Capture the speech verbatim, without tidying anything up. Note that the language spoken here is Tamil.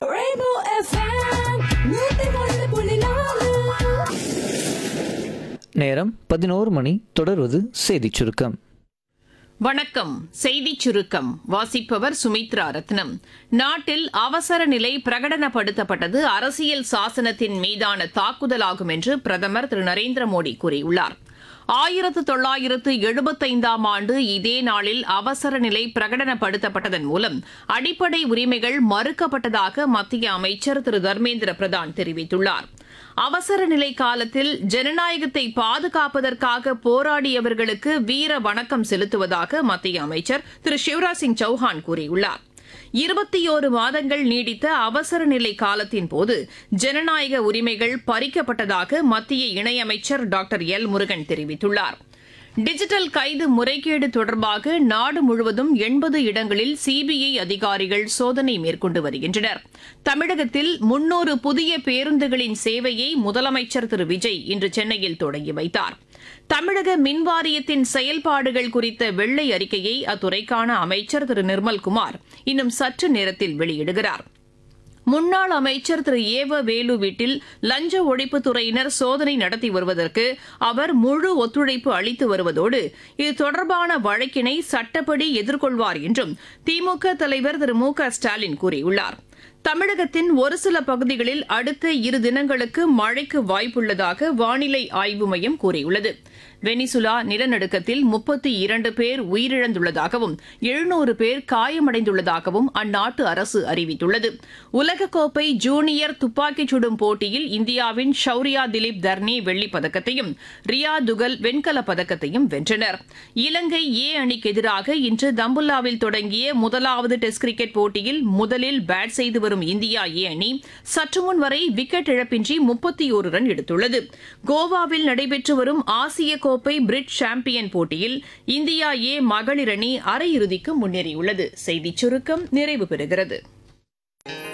Rainbow F M நூத்தி ஒன்று புள்ளி நாலு. நேரம் பதினோரு மணி. தொடர்வது செய்திச் சுருக்கம். வணக்கம். செய்திச் சுருக்கம் வாசிப்பவர் சுமித்ரா ரத்னம். நாட்டில் அவசர நிலை பிரகடனப்படுத்தப்பட்டது அரசியல் சாசனத்தின் மீதான தாக்குதலாகும் என்று பிரதமர் திரு நரேந்திர மோடி கூறியுள்ளார். ஆயிரத்து தொள்ளாயிரத்து எழுபத்தைந்தாம் ஆண்டு இதே நாளில் அவசர நிலை பிரகடனப்படுத்தப்பட்டதன் மூலம் அடிப்படை உரிமைகள் மறுக்கப்பட்டதாக மத்திய அமைச்சர் திரு தர்மேந்திர பிரதான் தெரிவித்துள்ளார். அவசர நிலை காலத்தில் ஜனநாயகத்தை பாதுகாப்பதற்காக போராடியவர்களுக்கு வீர வணக்கம் செலுத்துவதாக மத்திய அமைச்சர் திரு சிவராஜ் சிங் சௌஹான் கூறியுள்ளார். இருபத்தியோரு மாதங்கள் நீடித்த அவசர நிலை காலத்தின் போது ஜனநாயக உரிமைகள் பறிக்கப்பட்டதாக மத்திய இணையமைச்சர் டாக்டர் எல் முருகன் தெரிவித்துள்ளார். டிஜிட்டல் கைது முறைகேடு தொடர்பாக நாடு முழுவதும் எண்பது இடங்களில் சிபிஐ அதிகாரிகள் சோதனை மேற்கொண்டு வருகின்றனர். தமிழகத்தில் முன்னூறு புதிய பேருந்துகளின் சேவையை முதலமைச்சர் திரு விஜய் இன்று சென்னையில் தொடங்கி வைத்தார். தமிழக மின்வாரியத்தின் செயல்பாடுகள் குறித்த வெள்ளை அறிக்கையை அத்துறைக்கான அமைச்சர் திரு நிர்மல்குமார் இன்னும் சற்று நேரத்தில் வெளியிடுகிறார். முன்னாள் அமைச்சர் திரு ஏவ வேலு வீட்டில் லஞ்ச ஒழிப்புத்துறையினர் சோதனை நடத்தி வருவதற்கு அவர் முழு ஒத்துழைப்பு அளித்து வருவதோடு இது தொடர்பான வழக்கினை சட்டப்படி எதிர்கொள்வார் என்றும் திமுக தலைவர் திரு மு க ஸ்டாலின் கூறியுள்ளார். தமிழகத்தின் ஒரு சில பகுதிகளில் அடுத்த இரு தினங்களுக்கு மழைக்கு வாய்ப்புள்ளதாக வானிலை ஆய்வு மையம் கூறியுள்ளது. வெனிசுலா நிலநடுக்கத்தில் முப்பத்தி இரண்டு பேர் உயிரிழந்துள்ளதாகவும் எழுநூறு பேர் காயமடைந்துள்ளதாகவும் அந்நாட்டு அரசு அறிவித்துள்ளது. உலகக்கோப்பை ஜூனியர் துப்பாக்கிச் சுடும் போட்டியில் இந்தியாவின் ஷௌரியா திலீப் தர்னி வெள்ளிப் பதக்கத்தையும் ரியா துகல் வெண்கலப் பதக்கத்தையும் வென்றனர். இலங்கை ஏ அணிக்கு எதிராக இன்று தம்புல்லாவில் தொடங்கிய முதலாவது டெஸ்ட் கிரிக்கெட் போட்டியில் முதலில் பேட் செய்து வரும் இந்தியா ஏ அணி சற்றுமுன் வரை விக்கெட் இழப்பின்றி முப்பத்தி ஒரு ரன் எடுத்துள்ளது. கோவாவில் நடைபெற்று வரும் ஆசிய கோப்பை பிரிட்ஜ் சாம்பியன் போட்டியில் இந்தியா ஏ மகளிர் அணி அரையிறுதிக்கு முன்னேறியுள்ளது. செய்திச் சுருக்கம் நிறைவு பெறுகிறது.